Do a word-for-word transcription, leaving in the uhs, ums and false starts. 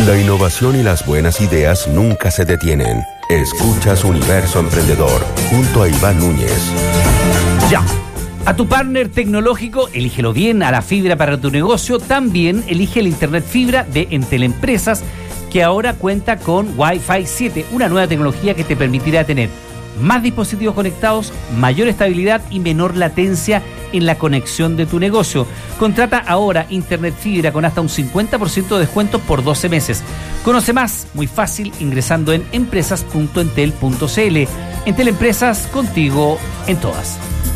La innovación y las buenas ideas nunca se detienen. Escuchas Universo Emprendedor junto a Iván Núñez. Ya. A tu partner tecnológico, elígelo bien. A la fibra para tu negocio, también elige el Internet Fibra de Entel Empresas, que ahora cuenta con Wi-Fi siete, una nueva tecnología que te permitirá tener más dispositivos conectados, mayor estabilidad y menor latencia en la conexión de tu negocio. Contrata ahora Internet Fibra con hasta un cincuenta por ciento de descuento por doce meses. Conoce más, muy fácil, ingresando en empresas punto entel punto cl. Entel Empresas, contigo en todas.